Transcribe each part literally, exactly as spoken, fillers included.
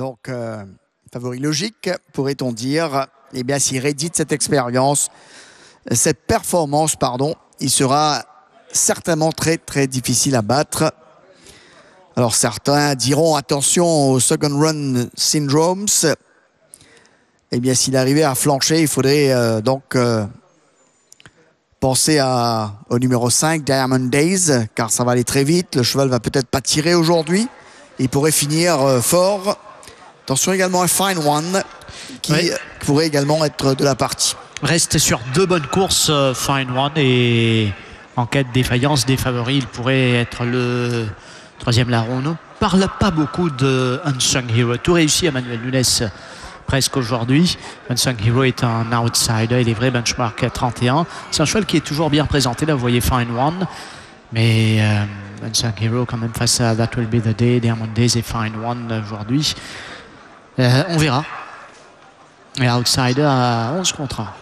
Donc, euh, favori logique, pourrait-on dire. Eh bien, s'il réédite cette expérience, cette performance, pardon, il sera certainement très, très difficile à battre. Alors, certains diront attention au second run syndromes. Eh bien, s'il arrivait à flancher, il faudrait euh, donc euh, penser à, au numéro cinq, Diamond Days, car ça va aller très vite. Le cheval va peut-être pas tirer aujourd'hui. Il pourrait finir euh, fort. Attention également à Fine One, qui oui. pourrait également être de la partie. Reste sur deux bonnes courses, euh, Fine One, et en cas de défaillance des favoris, il pourrait être le troisième larron. On ne parle pas beaucoup de Unsung Hero. Tout réussi à Manuel Nunes presque aujourd'hui. Unsung Hero est un outsider, il est vrai, benchmark à trente et un. C'est un cheval qui est toujours bien présenté, là vous voyez Fine One, mais euh, Unsung Hero quand même face à That Will Be The Day, Diamond Days et Fine One aujourd'hui. Euh, on verra. Et outsider à onze contrats.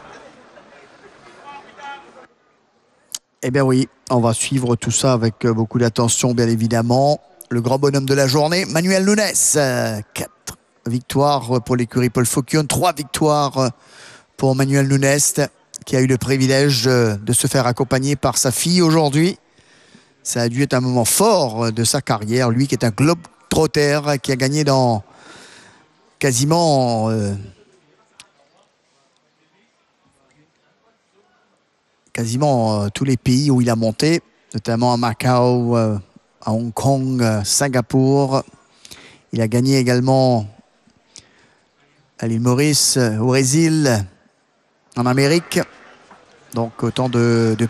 Eh bien oui, on va suivre tout ça avec beaucoup d'attention, bien évidemment. Le grand bonhomme de la journée, Manuel Nunes. Euh, quatre victoires pour l'écurie Paul Focus, trois victoires pour Manuel Nunes, qui a eu le privilège de se faire accompagner par sa fille aujourd'hui. Ça a dû être un moment fort de sa carrière. Lui qui est un globe-trotter, qui a gagné dans quasiment... Euh, quasiment euh, tous les pays où il a monté, notamment à Macao, euh, à Hong Kong, euh, Singapour. Il a gagné également à l'île Maurice, euh, au Brésil, en Amérique. Donc autant de, de